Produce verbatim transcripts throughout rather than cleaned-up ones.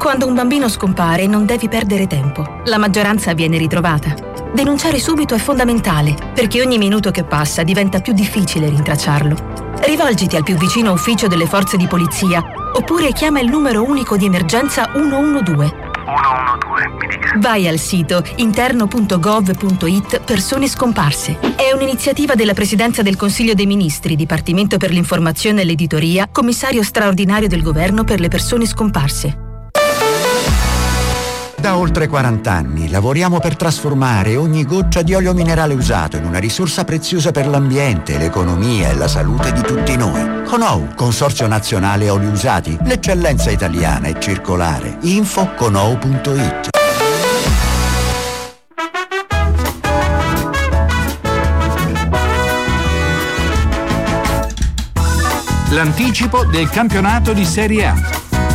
Quando un bambino scompare non devi perdere tempo. La maggioranza viene ritrovata. Denunciare subito è fondamentale, perché ogni minuto che passa diventa più difficile rintracciarlo. Rivolgiti al più vicino ufficio delle forze di polizia, oppure chiama il numero unico di emergenza uno uno due. uno uno due, mi dica. Vai al sito interno punto gov punto it persone scomparse. È un'iniziativa della Presidenza del Consiglio dei Ministri, Dipartimento per l'informazione e l'editoria, Commissario straordinario del Governo per le persone scomparse. Da oltre quaranta anni lavoriamo per trasformare ogni goccia di olio minerale usato in una risorsa preziosa per l'ambiente, l'economia e la salute di tutti noi. Con O U, Consorzio Nazionale Oli Usati, l'eccellenza italiana è circolare. Info con O U punto it. L'anticipo del campionato di Serie A.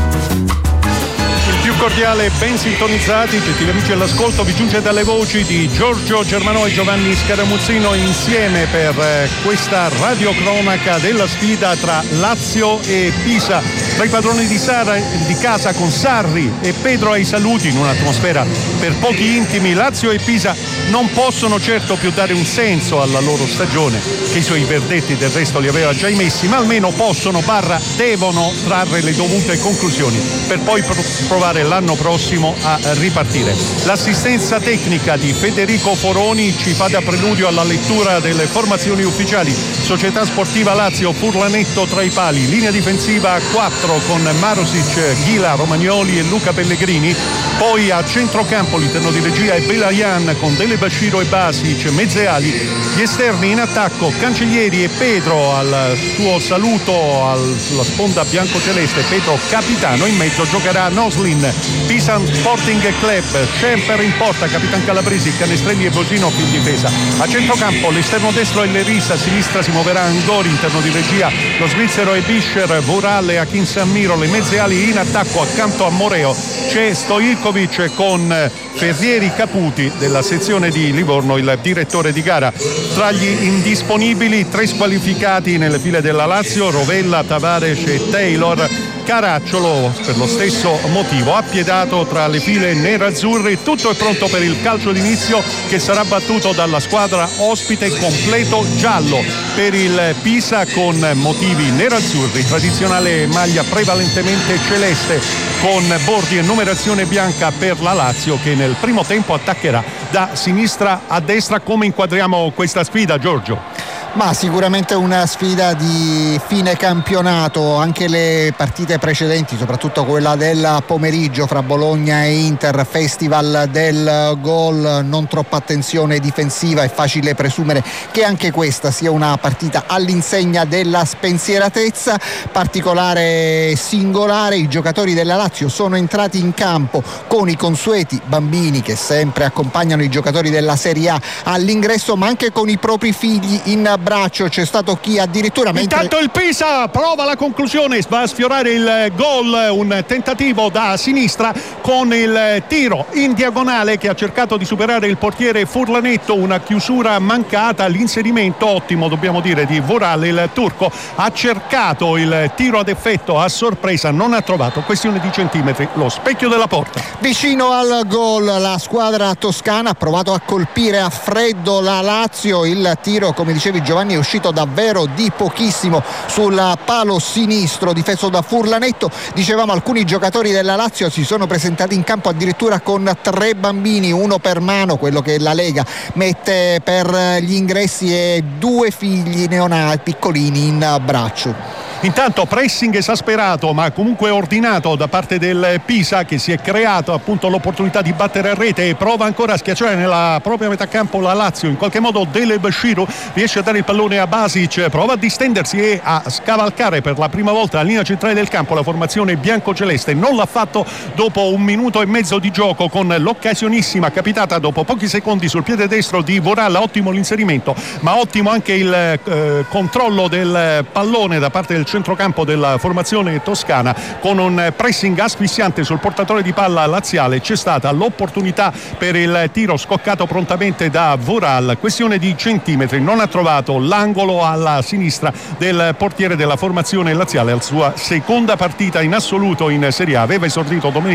Più cordiale, ben sintonizzati, gentili amici all'ascolto, vi giunge dalle voci di Giorgio Germanò e Giovanni Scaramuzzino insieme per eh, questa radiocronaca della sfida tra Lazio e Pisa. Tra i padroni di, Sara, di casa con Sarri e Pedro ai saluti in un'atmosfera per pochi intimi, Lazio e Pisa non possono certo più dare un senso alla loro stagione, che i suoi verdetti del resto li aveva già emessi, ma almeno possono, barra, devono trarre le dovute conclusioni per poi provare l'anno prossimo a ripartire. L'assistenza tecnica di Federico Foroni ci fa da preludio alla lettura delle formazioni ufficiali. Società Sportiva Lazio, Furlanetto tra i pali, linea difensiva a quattro con Marosic, Ghila, Romagnoli e Luca Pellegrini, poi a centrocampo l'interno di regia è Belayan con Dele Basciro e Basic, mezze ali, gli esterni in attacco Cancellieri e Pedro al suo saluto alla sponda biancoceleste, Pedro capitano, in mezzo giocherà Noslin, Pisa Sporting Club, Schemper in porta, Capitan Calabresi, Canestrelli e Bosino in difesa. A centrocampo l'esterno destro è Lerissa, a sinistra si muoverà Angori, interno di regia lo svizzero è Bischer, Vorale e Akin Sammiro, le mezze ali in attacco accanto a Moreo c'è Stojkovic con Ferrieri Caputi della sezione di Livorno, il direttore di gara. Tra gli indisponibili tre squalificati nelle file della Lazio, Rovella, Tavares e Taylor. Caracciolo per lo stesso motivo appiedato tra le file nerazzurre. Tutto è pronto per il calcio d'inizio che sarà battuto dalla squadra ospite completo giallo per il Pisa con motivi nerazzurri, tradizionale maglia prevalentemente celeste con bordi e numerazione bianca per la Lazio che nel primo tempo attaccherà da sinistra a destra. Come inquadriamo questa sfida, Giorgio? Ma sicuramente una sfida di fine campionato, anche le partite precedenti, soprattutto quella del pomeriggio fra Bologna e Inter, festival del gol, non troppa attenzione difensiva, è facile presumere che anche questa sia una partita all'insegna della spensieratezza. Particolare singolare, i giocatori della Lazio sono entrati in campo con i consueti bambini che sempre accompagnano i giocatori della Serie A all'ingresso, ma anche con i propri figli in braccio. C'è stato chi addirittura mentre... Intanto il Pisa prova la conclusione, va a sfiorare il gol, un tentativo da sinistra con il tiro in diagonale che ha cercato di superare il portiere Furlanetto, una chiusura mancata, l'inserimento ottimo dobbiamo dire di Vorale, il turco ha cercato il tiro ad effetto a sorpresa, non ha trovato, questione di centimetri, lo specchio della porta. Vicino al gol la squadra toscana ha provato a colpire a freddo la Lazio, il tiro come dicevi Giovanni è uscito davvero di pochissimo sul palo sinistro difeso da Furlanetto. Dicevamo, alcuni giocatori della Lazio si sono presentati in campo addirittura con tre bambini, uno per mano, quello che la Lega mette per gli ingressi, e due figli neonati piccolini in braccio. Intanto pressing esasperato ma comunque ordinato da parte del Pisa, che si è creato appunto l'opportunità di battere a rete e prova ancora a schiacciare nella propria metà campo la Lazio. In qualche modo Dele Basciro riesce a dare il pallone a Basic, prova a distendersi e a scavalcare per la prima volta la linea centrale del campo la formazione biancoceleste. Non l'ha fatto dopo un minuto e mezzo di gioco, con l'occasionissima capitata dopo pochi secondi sul piede destro di Voralla. Ottimo l'inserimento, ma ottimo anche il eh, controllo del pallone da parte del centrocampo della formazione toscana, con un pressing asfissiante sul portatore di palla laziale. C'è stata l'opportunità per il tiro scoccato prontamente da Voral, questione di centimetri, non ha trovato l'angolo alla sinistra del portiere della formazione laziale. Alla sua seconda partita in assoluto in Serie A, aveva esordito domenica